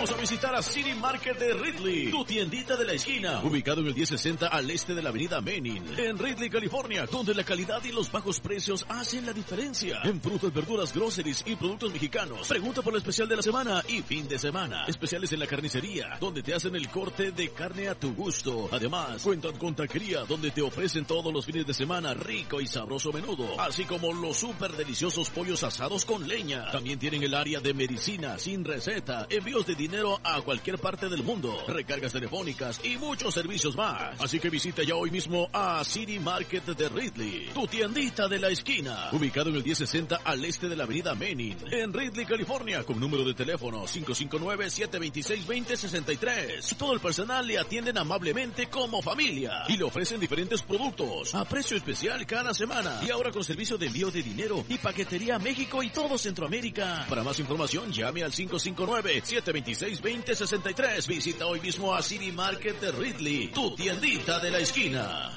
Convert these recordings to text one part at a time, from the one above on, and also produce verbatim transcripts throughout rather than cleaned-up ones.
invitamos a visitar a City Market de Ridley, tu tiendita de la esquina, ubicado en el diez sesenta al este de la avenida Menin, en Ridley, California, donde la calidad y los bajos precios hacen la diferencia. En frutas, verduras, groceries y productos mexicanos. Pregunta por el especial de la semana y fin de semana. Especiales en la carnicería, donde te hacen el corte de carne a tu gusto. Además, cuentan con taquería, donde te ofrecen todos los fines de semana rico y sabroso menudo, así como los súper deliciosos pollos asados con leña. También tienen el área de medicina sin receta, envíos de dinero a cualquier parte del mundo, recargas telefónicas y muchos servicios más. Así que visita ya hoy mismo a City Market de Ridley, tu tiendita de la esquina, ubicado en el diez sesenta al este de la avenida Menin, en Ridley, California, con número de teléfono cinco cinco nueve, siete dos seis, dos cero seis tres. Todo el personal le atienden amablemente como familia y le ofrecen diferentes productos a precio especial cada semana, y ahora con servicio de envío de dinero y paquetería a México y todo Centroamérica. Para más información llame al cinco cinco nueve, siete dos seis, dos cero seis tres. Visita hoy mismo a City Market de Ridley, tu tiendita de la esquina.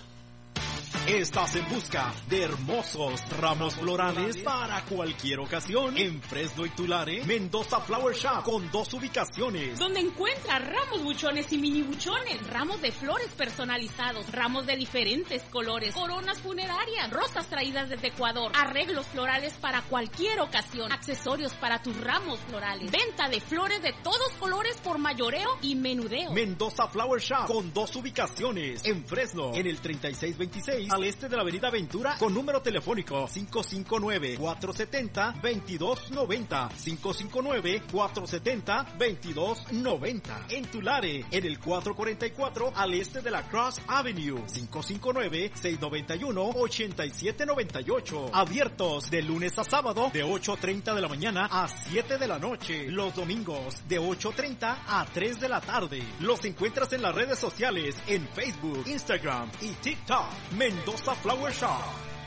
Estás en busca de hermosos ramos florales para cualquier ocasión. En Fresno y Tulare, Mendoza Flower Shop, con dos ubicaciones. Donde encuentras ramos buchones y mini buchones, ramos de flores personalizados, ramos de diferentes colores, coronas funerarias, rosas traídas desde Ecuador, arreglos florales para cualquier ocasión, accesorios para tus ramos florales, venta de flores de todos colores por mayoreo y menudeo. Mendoza Flower Shop, con dos ubicaciones. En Fresno, en el treinta y seis veintiséis, al este de la avenida Ventura, con número telefónico cinco cinco nueve, cuatro siete cero, dos dos nueve cero, cinco cinco nueve, cuatro siete cero, dos dos nueve cero. En Tulare, en el cuatrocientos cuarenta y cuatro, al este de la Cross Avenue, cinco cinco nueve, seis nueve uno, ocho siete nueve ocho. Abiertos de lunes a sábado, de ocho treinta de la mañana a siete de la noche. Los domingos, de ocho treinta a tres de la tarde. Los encuentras en las redes sociales, en Facebook, Instagram y TikTok. Mendoza Flower Shop.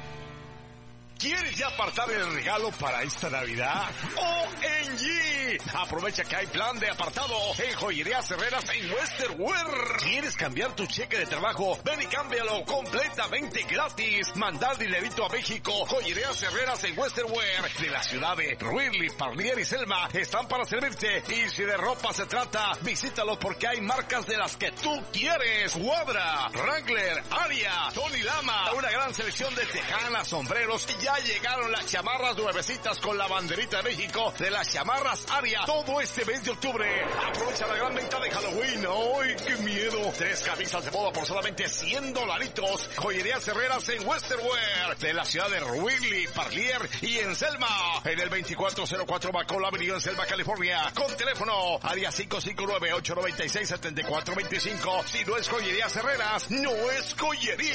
¿Quieres ya apartar el regalo para esta Navidad? ¡O M G! Aprovecha que hay plan de apartado en Joyerías Herreras en Western Wear. ¿Quieres cambiar tu cheque de trabajo? Ven y cámbialo completamente gratis. Mandar dinerito a México. Joyerías Herreras en Western Wear de la ciudad de Ridley, Parlier y Selma están para servirte. Y si de ropa se trata, visítalo porque hay marcas de las que tú quieres. Wabra, Wrangler, Aria, Tony Lama, una gran selección de tejanas, sombreros y ya llegaron las chamarras nuevecitas con la banderita de México de las chamarras Aria. Todo este mes de octubre. Aprovecha la gran venta de Halloween. ¡Ay, qué miedo! Tres camisas de boda por solamente cien dolaritos. Joyerías Herreras en Western Wear de la ciudad de Wrigley, Parlier y en Selma. En el veinticuatro cero cuatro Bacall Avenue en Selma, California. Con teléfono área cinco cinco nueve, ocho nueve seis, siete cuatro dos cinco. Si no es Joyerías Herreras, no es joyería.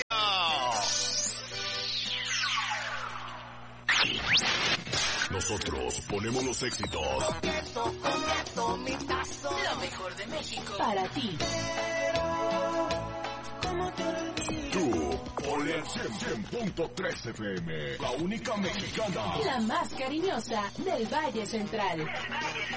Nosotros ponemos los éxitos. Coqueto, coqueto, mi tazo. Lo mejor de México. Para ti. Tú, ponle al cien punto tres F M. La única mexicana. La más cariñosa del Valle Central.